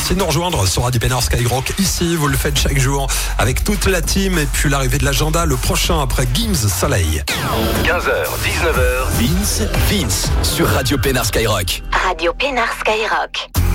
Merci de nous rejoindre sur Radio Pénard Skyrock. Ici, vous le faites chaque jour avec toute la team et puis l'arrivée de l'agenda, le prochain après Gims Soleil. 15h, 19h, Vince sur Radio Pénard Skyrock. Radio Pénard Skyrock.